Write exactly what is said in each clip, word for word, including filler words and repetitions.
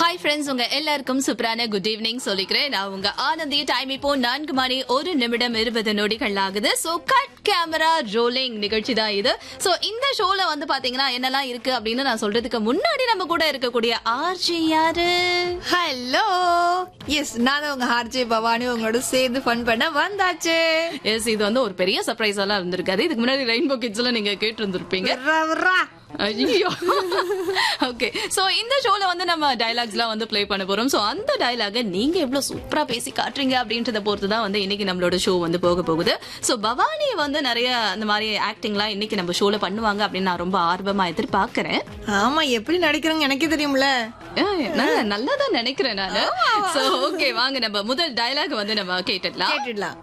Hi friends, உங்க எல்லாருக்கும் சூப்பரான குட் ஈவினிங் சொல்லிக்கிறேன். நான் உங்க ஆனந்தி. டைம் இப்போ நான்கு மணி ஒரு நிமிடம் இருபது நொடிகள் ஆகுது. சோ கட் கேமரா ரோலிங் நிகழ்ச்சி தான் இது. சோ இந்த ஷோல வந்து பாத்தீங்கன்னா என்னெல்லாம் இருக்கு அப்படின்னு நான் சொல்றதுக்கு முன்னாடி நம்ம கூட இருக்கக்கூடிய ஆர்ஜே யாரு? ஹலோ, எஸ் நான் தான் உங்க ஆர்ஜே பவானி, உங்களோட சேர்ந்து ஃபன் பண்ண வந்தாச்சு. எஸ், இது வந்து ஒரு பெரிய சர்ப்ரைஸ் எல்லாம் இருந்திருக்காது. இதுக்கு முன்னாடி ரெயின்போ கிட்ஸ்ல நீங்க கேட்டு இருந்திருப்பீங்க. ஐயோ, ஓகே. சோ இந்த ஷோல வந்து நம்ம டயலாக்ஸ்லாம் வந்து ப்ளே பண்ண போறோம். சோ அந்த டயலாக நீங்க எவ்வளவு சூப்பரா பேசி காட்டுறீங்க அப்படின்றத பொறுத்து தான் வந்து இன்னைக்கு நம்மளோட ஷோ வந்து போக போகுது. சோ பவானி வந்து நிறைய அந்த மாதிரி ஆக்டிங்லாம் இன்னைக்கு நம்ம ஷோல பண்ணுவாங்க அப்படின்னு நான் ரொம்ப ஆர்வமா எதிர்பார்க்கிறேன். ஆமா, எப்படி நடிக்கிறாங்க எனக்கே தெரியும்ல. நல்லா தான் நினைக்கிறேன் நானு. சோ ஓகே, வாங்க நம்ம முதல் டயலாக் வந்து நம்ம கேட்டுடலாம் கேட்டுடலாம்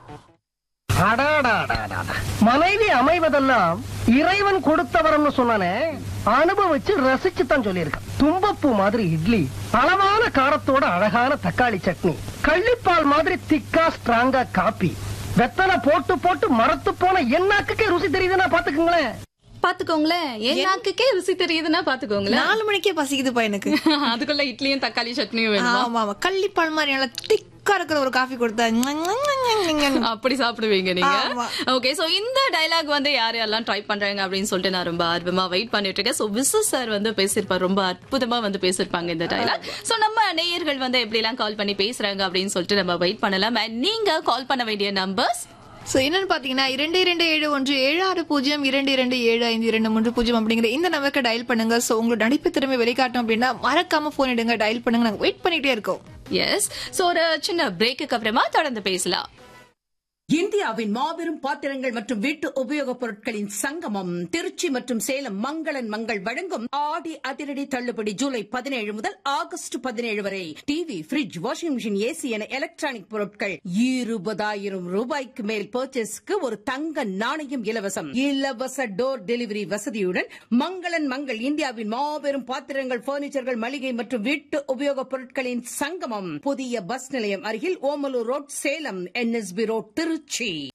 மனைவி அமைவதெல்லாம் இறைவன் கொடுத்தவரம்னு சொன்னானே, அனுபவிச்சு ரசிச்சு தான் சொல்லியிருக்கான். தும்பப்பூ மாதிரி இட்லி, அளவான காரத்தோட அழகான தக்காளி சட்னி, கள்ளிப்பால் மாதிரி திக்கா ஸ்ட்ராங்கா காப்பி, வெத்தலை போட்டு போட்டு மரத்து போன என்னாக்குக்கே ருசி தெரியுதுன்னா பாத்துக்குங்களேன். பாத்துக்கோங்களேன், என் நாக்குக்கே ருசி தெரியுதுன்னா பாத்துக்கோங்களேன். நாலு மணிக்கே பசிக்குதுப்பா எனக்கு. அதுக்குள்ள இட்லியும் தக்காளி சட்னியும் வேணும். ஆமா ஆமா, கள்ளிப்பால் மாதிரி நல்லா திக்கா இருக்கிற ஒரு காஃபி கொடுத்தா அப்படி சாப்பிடுவீங்க நீங்க. ஓகே, சோ இந்த டயலாக் வந்து யாரு எல்லாம் ட்ரை பண்றாங்க அப்படின்னு சொல்லிட்டு நான் ரொம்ப ஆர்வமா வெயிட் பண்ணிட்டு இருக்கேன். சோ விசு சார் வந்து பேசிருப்பாரு, ரொம்ப அற்புதமா வந்து பேசிருப்பாங்க இந்த டயலாக். சோ நம்ம நேயர்கள் வந்து எப்படி எல்லாம் கால் பண்ணி பேசுறாங்க அப்படின்னு சொல்லிட்டு நம்ம வெயிட் பண்ணலாம். நீங்க கால் பண்ண வேண்டிய நம்பர்ஸ் சோ என்னன்னு பாத்தீங்கன்னா இரண்டு இரண்டு ஏழு ஒன்று ஏழு ஆறு பூஜ்ஜியம் இரண்டு இரண்டு ஏழு ஐந்து இரண்டு மூன்று பூஜ்ஜியம் அப்படிங்கிற இந்த நம்பருக்கு டயல் பண்ணுங்க. சோ உங்களோட நடிப்பு திறமை வெளிக்காட்டும் அப்படின்னா மறக்காம போன் எடுங்க, டயல் பண்ணுங்க. நாங்க வெயிட் பண்ணிட்டே இருக்கோம். எஸ், சோ ஒரு சின்ன பிரேக்குக்கு அப்புறமா தொடர்ந்து பேசலாம். இந்தியாவின் மாபெரும் பாத்திரங்கள் மற்றும் வீட்டு உபயோகப் பொருட்களின் சங்கமம் திருச்சி மற்றும் சேலம் மங்களன் மங்கள் வழங்கும் ஆடி அதிரடி தள்ளுபடி ஜூலை பதினேழு முதல் ஆகஸ்ட் பதினேழு வரை. TV, bridge, washing machine, AC என எலக்ட்ரானிக் பொருட்கள் இருபதாயிரம் ரூபாய்க்கு மேல் பர்ச்சேஸ்க்கு ஒரு தங்க நாணயம் இலவசம். இலவச டோர் டெலிவரி வசதியுடன் மங்களன் மங்கள் இந்தியாவின் மாபெரும் பாத்திரங்கள், பர்னிச்சர்கள், மளிகை மற்றும் வீட்டு உபயோகப் பொருட்களின் சங்கமம். புதிய பஸ் நிலையம் அருகில் Omalur road, Salem. NSP road, Trichy.